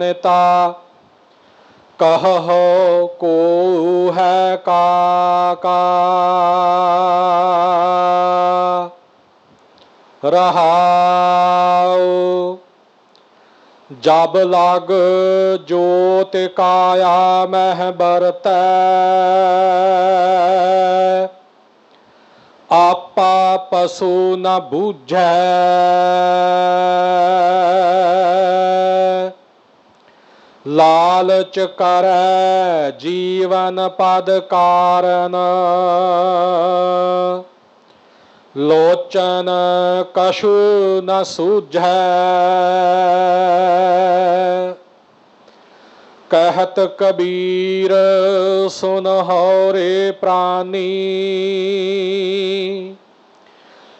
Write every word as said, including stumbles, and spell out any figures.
नेता कहो को है काका रहाओ। जब लाग जोत काया मह बरतै आपा पशु न बूझै। लालच करै जीवन पद कारण लोचन कछु न सूझै। कहत कबीर सुन हो रे प्राणी